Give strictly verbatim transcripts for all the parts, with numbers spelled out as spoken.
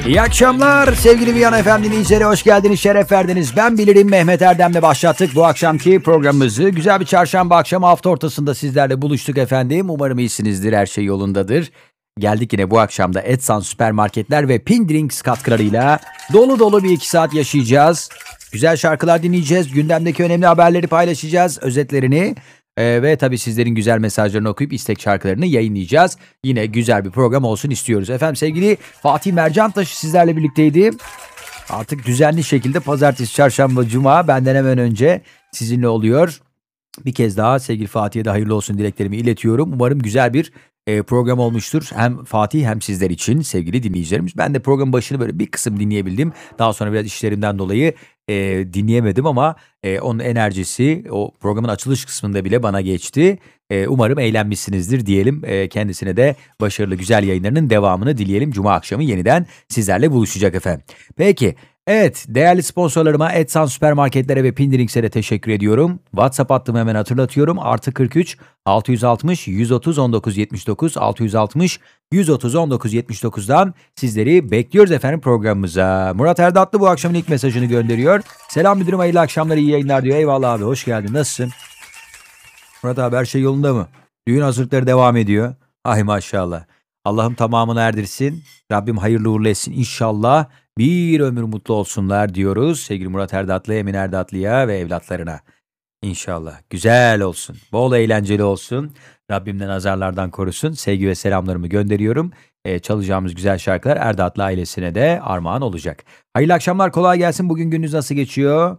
İyi akşamlar sevgili Viyana F M dinleyicileri, hoş geldiniz, şeref verdiniz. Ben bilirim Mehmet Erdem'le başlattık bu akşamki programımızı. Güzel bir çarşamba akşamı, hafta ortasında sizlerle buluştuk efendim. Umarım iyisinizdir, her şey yolundadır. Geldik yine bu akşamda Edsan Süpermarketler ve Pindrinks katkılarıyla dolu dolu bir iki saat yaşayacağız. Güzel şarkılar dinleyeceğiz, gündemdeki önemli haberleri paylaşacağız, özetlerini. Ee, ve tabii sizlerin güzel mesajlarını okuyup istek şarkılarını yayınlayacağız. Yine güzel bir program olsun istiyoruz. Efendim sevgili Fatih Mercantaş sizlerle birlikteydi. Artık düzenli şekilde pazartesi, çarşamba, cuma benden hemen önce sizinle oluyor. Bir kez daha sevgili Fatih'e de hayırlı olsun dileklerimi iletiyorum. Umarım güzel bir e, program olmuştur. Hem Fatih hem sizler için sevgili dinleyicilerimiz. Ben de programın başını böyle bir kısım dinleyebildim. Daha sonra biraz işlerimden dolayı e, dinleyemedim ama e, onun enerjisi o programın açılış kısmında bile bana geçti. E, umarım eğlenmişsinizdir diyelim. E, kendisine de başarılı güzel yayınlarının devamını dileyelim. Cuma akşamı yeniden sizlerle buluşacak efendim. Peki. Evet, değerli sponsorlarıma Edsan Süpermarketlere ve Pindrinks'e de teşekkür ediyorum. WhatsApp hattımı hemen hatırlatıyorum. Artı kırk üç altı yüz altmış yüz otuz on dokuz yetmiş dokuz altı yüz altmış yüz otuz on dokuz yetmiş dokuzdan sizleri bekliyoruz efendim programımıza. Murat Erdatlı bu akşamın ilk mesajını gönderiyor. Selam müdürüm, hayırlı akşamlar, iyi yayınlar diyor. Eyvallah abi, hoş geldin, nasılsın? Murat abi, her şey yolunda mı? Düğün hazırlıkları devam ediyor. Ay maşallah. Allah'ım tamamını erdirsin. Rabbim hayırlı uğurlu etsin inşallah. Bir ömür mutlu olsunlar diyoruz sevgili Murat Erdatlı'ya, Emin Erdatlı'ya ve evlatlarına. İnşallah güzel olsun, bol eğlenceli olsun. Rabbimden nazarlardan korusun. Sevgi ve selamlarımı gönderiyorum. Ee, çalacağımız güzel şarkılar Erdatlı ailesine de armağan olacak. Hayırlı akşamlar, kolay gelsin. Bugün gününüz nasıl geçiyor?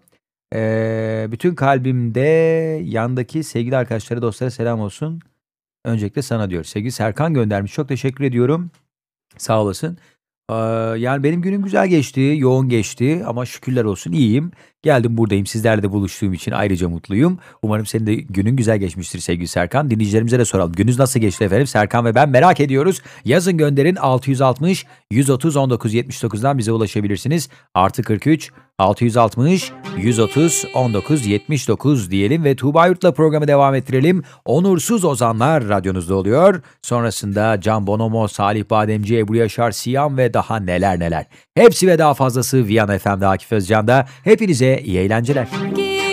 Ee, bütün kalbimde yandaki sevgili arkadaşlara, dostlara selam olsun. Öncelikle sana diyor. Sevgili Serkan göndermiş. Çok teşekkür ediyorum. Sağ olasın. Ee, yani benim günüm güzel geçti, yoğun geçti ama şükürler olsun iyiyim. Geldim, buradayım. Sizlerle de buluştuğum için ayrıca mutluyum. Umarım senin de günün güzel geçmiştir sevgili Serkan. Dinleyicilerimize de soralım. Gününüz nasıl geçti efendim? Serkan ve ben merak ediyoruz. Yazın gönderin, altı yüz altmış yüz otuz on dokuz yetmiş dokuzdan bize ulaşabilirsiniz. Artı kırk üç altı yüz altmış yüz otuz on dokuz yetmiş dokuz diyelim ve Tuğba Yurt'la programı devam ettirelim. Onursuz Ozanlar radyonuzda oluyor. Sonrasında Can Bonomo, Salih Bademci, Ebru Yaşar, Siyam ve daha neler neler. Hepsi ve daha fazlası Viyana F M'de, Akif Özcan'da. Hepinize iyi eğlenceler.